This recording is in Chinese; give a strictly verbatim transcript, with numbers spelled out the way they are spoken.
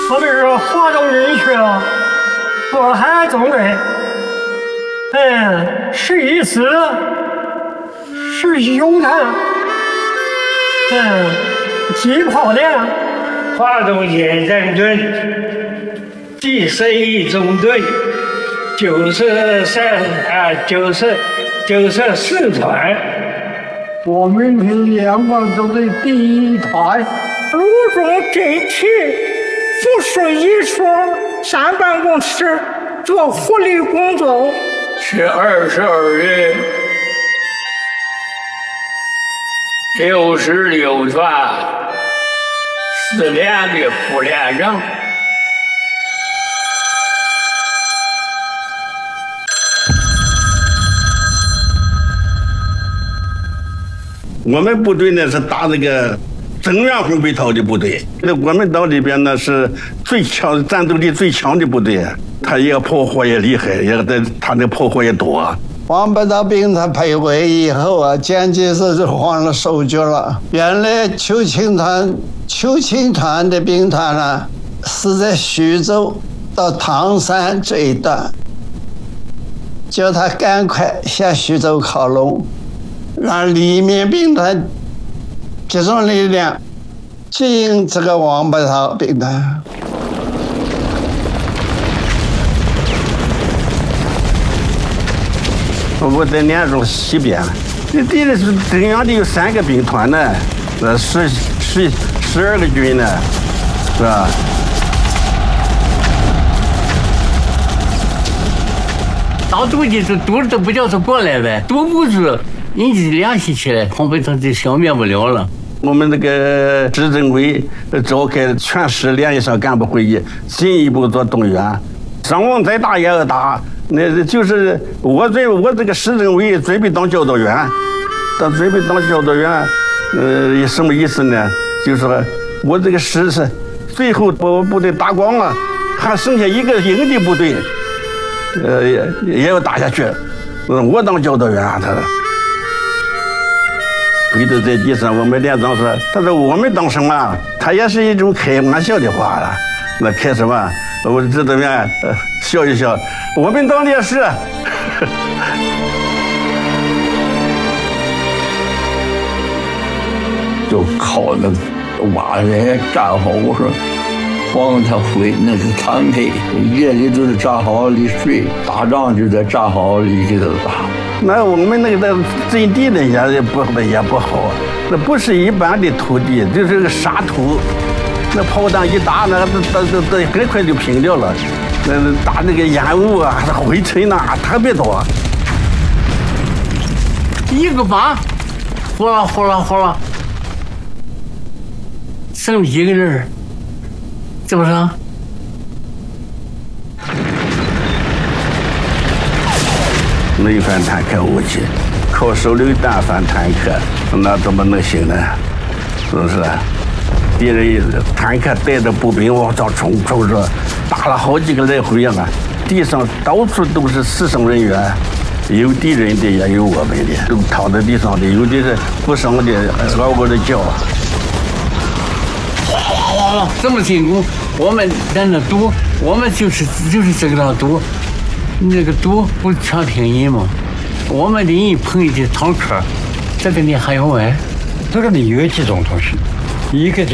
我们是华东军区啊，渤海纵队。嗯，十一师，十九团。嗯，机炮连， 华东野战军第十一中队，九十三啊，九十九十四团。 我们是两广中队第一团。 鲁中这期复述一说，上办公室做福利工作。 是二十二日六十六团四连的副连长。 我们部队呢是打那个增援红北桃的部队，那我们岛里边呢是最强、战斗力最强的部队，他也炮火也厉害，也在他那炮火也多。 王八岛兵团配位以后啊，蒋介石就换了手脚了。原来邱清团、邱清团的兵团呢是在徐州到唐山这一段，叫他赶快向徐州靠拢，让里面兵团集中力量接应这个王八岛兵团。 我在连中西边，这敌人是中央的有三个兵团呢，呃，十十十二个军呢，是吧？ 到肚子都肚子都不叫他过来呗，堵不住，人家联系起来，红北他就消灭不了了。 我们那个执政委召开全市联谊上干部会议，进一步做动员，伤亡再大也要打。那就是我准我这个市政委准备当教导员，当准备当教导员，呃，什么意思呢？就是说我这个市是最后把我部队打光了，还剩下一个营地部队，呃，也也要打下去。嗯，我当教导员，他说。跪倒在地上，我们连长说：“他说我们当什么？他也是一种开玩笑的话了。那开什么？我指导员呃笑一笑，我们当烈士。” 就靠那挖人炸好，我说黄他会那是坦配，夜里都是炸好里睡，打仗就在炸好里里头打。 那我们那个阵地呢也不也不好，那不是一般的土地，就是个沙土，那炮弹一打，那都都都很快就平掉了。那打那个烟雾啊，那灰尘呐特别多。 一个靶，呼啦呼啦呼啦，剩一个人，是不是？ 没反坦克武器，靠手榴弹反坦克，那怎么能行呢？是不是？敌人坦克带着步兵往上冲，冲着打了好几个来回啊！地上到处都是死伤人员，有敌人的也有我们的，都躺在地上的，有的是不伤的，嗷嗷的叫。 哗哗哗哗，这么进攻，我们在那堵，我们就是就是这个样堵。那个堵不全平人吗？我们的人碰的坦克，这个你还要问？ 这个里有几种东西，一个